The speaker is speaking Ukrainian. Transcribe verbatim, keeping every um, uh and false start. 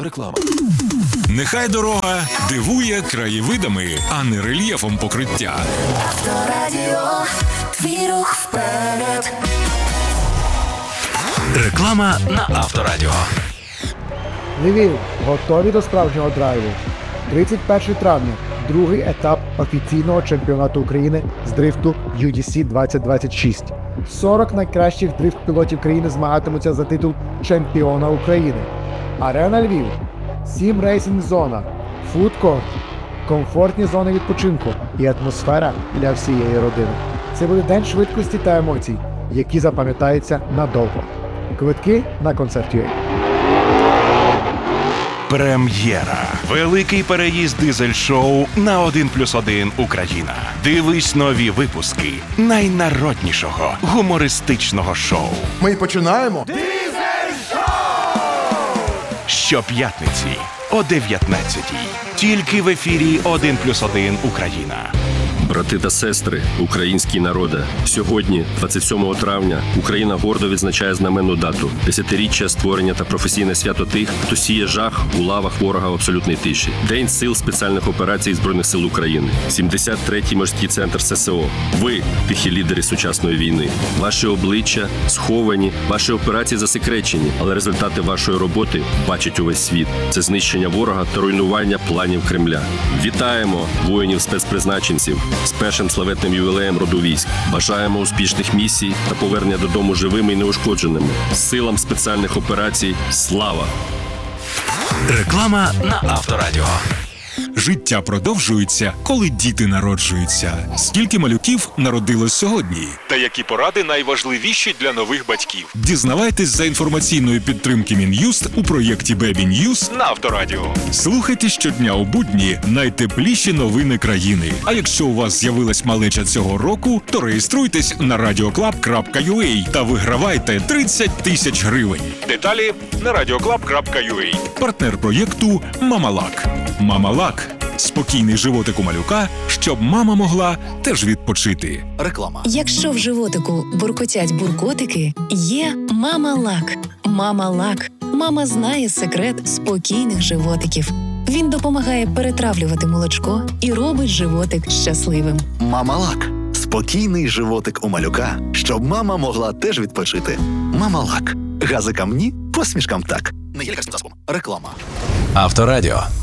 Реклама. Нехай дорога дивує краєвидами, а не рельєфом покриття. Авторадіо, твій рух вперед. Реклама на Авторадіо. Львів, готові до справжнього драйву? тридцять першого травня – другий етап офіційного чемпіонату України з дрифту ю ді сі двадцять двадцять шість. сорок найкращих дрифт-пілотів країни змагатимуться за титул чемпіона України. Арена Львів, сім рейсинг-зона, фудкорт, комфортні зони відпочинку і атмосфера для всієї родини. Це буде день швидкості та емоцій, які запам'ятаються надовго. Квитки на концерт точка ю а. Прем'єра. Великий переїзд дизель-шоу на один плюс один Україна. Дивись нові випуски найнароднішого гумористичного шоу. Ми починаємо. Щоп'ятниці о дев'ятнадцятій. Тільки в ефірі один плюс один Україна. Брати та сестри, український народе, сьогодні, двадцять сьомого травня, Україна гордо відзначає знаменну дату – десятиріччя створення та професійне свято тих, хто сіє жах у лавах ворога в абсолютній тиші. День сил спеціальних операцій Збройних сил України. сімдесят третій морський центр ес ес о. Ви – тихі лідери сучасної війни. Ваші обличчя сховані, ваші операції засекречені, але результати вашої роботи бачить увесь світ. Це знищення ворога та руйнування планів Кремля. Вітаємо воїнів-спецпризначенців з першим славетним ювілеєм роду військ. Бажаємо успішних місій та повернення додому живими і неушкодженими. Силам спеціальних операцій слава! Реклама на Авторадіо. Життя продовжується, коли діти народжуються. Скільки малюків народилось сьогодні? Та які поради найважливіші для нових батьків? Дізнавайтесь за інформаційної підтримки Мін'юст у проєкті Baby News на Авторадіо. Слухайте щодня у будні найтепліші новини країни. А якщо у вас з'явилась малеча цього року, то реєструйтесь на радіоклаб крапка ю а та вигравайте тридцять тисяч гривень. Деталі на радіоклаб крапка ю а. Партнер проєкту «Мамалак». «Мамалак» – спокійний животик у малюка, щоб мама могла теж відпочити. Реклама. Якщо в животику буркотять буркотики, є «Мамалак». «Мамалак». Мама знає секрет спокійних животиків. Він допомагає перетравлювати молочко і робить животик щасливим. Мамалак. Спокійний животик у малюка, щоб мама могла теж відпочити. Мамалак. Газикам ні, посмішкам так. Не є лікарським засобом. Реклама. Авторадіо.